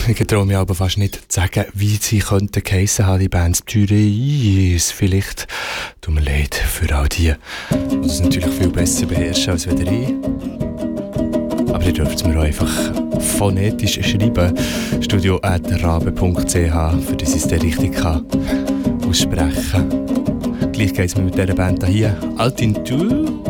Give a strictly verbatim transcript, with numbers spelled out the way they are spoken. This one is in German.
ich traue mich aber fast nicht zu sagen, wie sie könnten geheissen haben, die Bands Thyreis. Vielleicht tut mir leid für all die, die das natürlich viel besser beherrschen als wieder ich. Aber ihr dürft es mir auch einfach phonetisch schreiben. studio at rabe punkt c h, für das ich es dann richtig kann aussprechen kann. Gleich geht es mir mit dieser Band hier. Altin Tu.